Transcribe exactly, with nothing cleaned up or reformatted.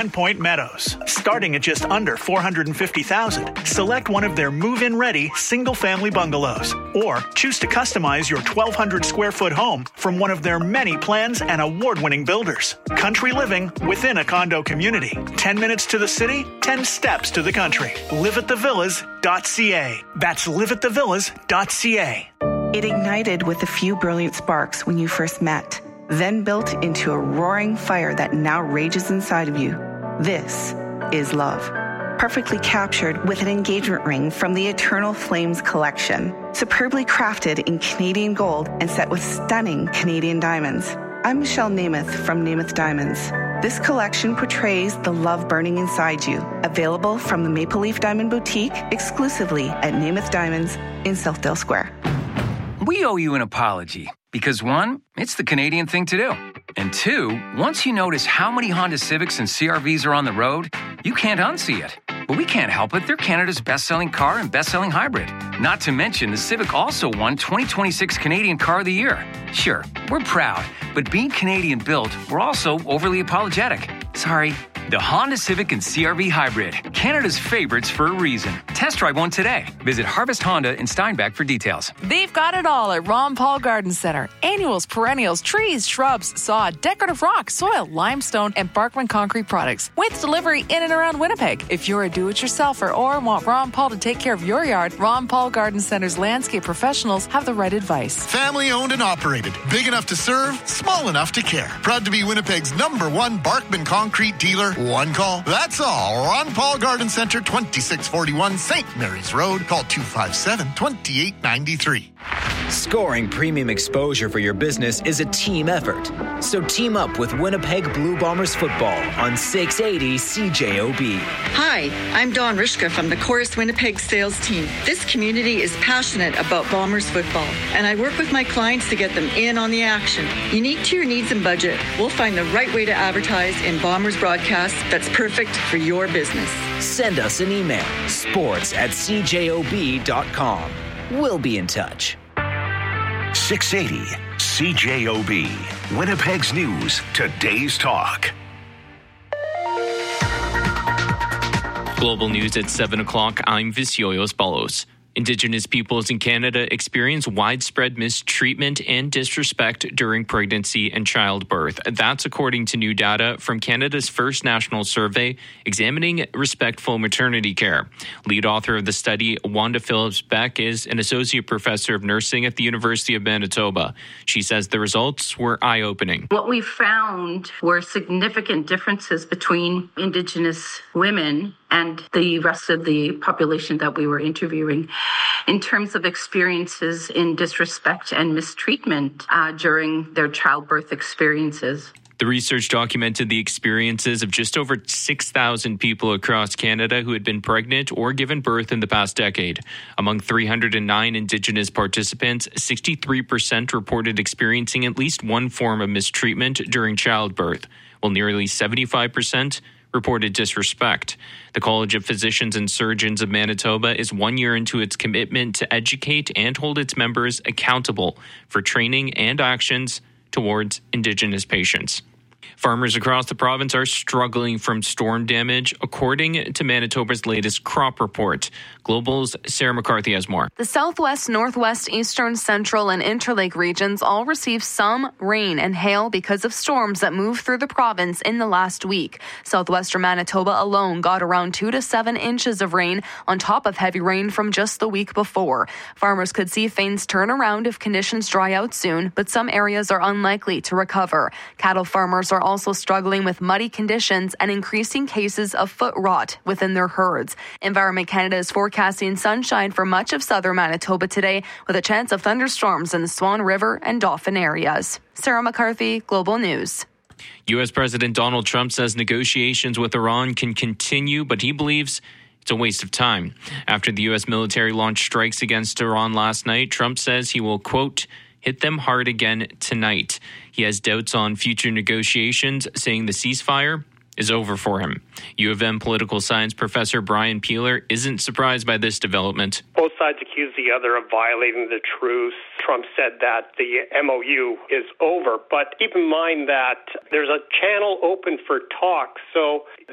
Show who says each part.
Speaker 1: Seven Point Meadows. Starting at just under four hundred fifty thousand dollars, select one of their move-in ready single-family bungalows or choose to customize your twelve hundred square foot home from one of their many plans and award-winning builders. Country living within a condo community. ten minutes to the city, ten steps to the country. live at the villas dot c a. That's live at the villas dot c a.
Speaker 2: It ignited with a few brilliant sparks when you first met, then built into a roaring fire that now rages inside of you. This is love. Perfectly captured with an engagement ring from the Eternal Flames collection. Superbly crafted in Canadian gold and set with stunning Canadian diamonds. I'm Michelle Namath from Namath Diamonds. This collection portrays the love burning inside you. Available from the Maple Leaf Diamond Boutique exclusively at Namath Diamonds in Southdale Square.
Speaker 3: We owe you an apology because one, it's the Canadian thing to do. And two, once you notice how many Honda Civics and C R Vs are on the road, you can't unsee it. But we can't help it. They're Canada's best-selling car and best-selling hybrid. Not to mention, the Civic also won twenty twenty-six Canadian Car of the Year. Sure, we're proud, but being Canadian-built, we're also overly apologetic. Sorry. The Honda Civic and C R V Hybrid, Canada's favorites for a reason. Test drive one today. Visit Harvest Honda in Steinbach for details.
Speaker 4: They've got it all at Ron Paul Garden Center. Annuals, perennials, trees, shrubs, sod, decorative rock, soil, limestone, and Barkman concrete products with delivery in and around Winnipeg. If you're a do-it-yourselfer or want Ron Paul to take care of your yard, Ron Paul Garden Center's landscape professionals have the right advice.
Speaker 5: Family owned and operated. Big enough to serve, small enough to care. Proud to be Winnipeg's number one Barkman concrete dealer. One call. That's all. Ron Paul Garden Center, twenty-six forty-one Saint Mary's Road. Call two five seven, two eight nine three.
Speaker 6: Scoring premium exposure for your business is a team effort. So team up with Winnipeg Blue Bombers football on six eighty C J O B.
Speaker 7: Hi, I'm Dawn Rishka from the Chorus Winnipeg sales team. This community is passionate about Bombers football, and I work with my clients to get them in on the action. Unique to your needs and budget, we'll find the right way to advertise in Bombers broadcasts that's perfect for your business.
Speaker 6: Send us an email, sports at c j o b dot com. We'll be in touch.
Speaker 8: six eighty C J O B. Winnipeg's News, today's talk.
Speaker 9: Global News at seven o'clock. I'm Visyoyos Balos. Indigenous peoples in Canada experience widespread mistreatment and disrespect during pregnancy and childbirth. That's according to new data from Canada's first national survey examining respectful maternity care. Lead author of the study, Wanda Phillips-Beck, is an associate professor of nursing at the University of Manitoba. She says the results were eye-opening.
Speaker 10: What we found were significant differences between Indigenous women and the rest of the population that we were interviewing in terms of experiences in disrespect and mistreatment uh, during their childbirth experiences.
Speaker 9: The research documented the experiences of just over six thousand people across Canada who had been pregnant or given birth in the past decade. Among three hundred nine Indigenous participants, sixty-three percent reported experiencing at least one form of mistreatment during childbirth, while nearly seventy-five percent reported disrespect. The College of Physicians and Surgeons of Manitoba is one year into its commitment to educate and hold its members accountable for training and actions towards Indigenous patients. Farmers across the province are struggling from storm damage, according to Manitoba's latest crop report. Global's Sarah McCarthy has more.
Speaker 11: The southwest, northwest, eastern, central, and interlake regions all received some rain and hail because of storms that moved through the province in the last week. Southwestern Manitoba alone got around two to seven inches of rain on top of heavy rain from just the week before. Farmers could see things turn around if conditions dry out soon, but some areas are unlikely to recover. Cattle farmers are also struggling with muddy conditions and increasing cases of foot rot within their herds. Environment Canada is forecasting sunshine for much of southern Manitoba today, with a chance of thunderstorms in the Swan River and Dauphin areas. Sarah McCarthy, Global News.
Speaker 9: U S President Donald Trump says negotiations with Iran can continue, but he believes it's a waste of time. After the U S military launched strikes against Iran last night, Trump says he will, quote, hit them hard again tonight. He has doubts on future negotiations, saying the ceasefire is over for him. U of M political science professor Brian Peeler isn't surprised by this development.
Speaker 12: Both sides accuse the other of violating the truce. Trump said that the M O U is over, but keep in mind that there's a channel open for talk. So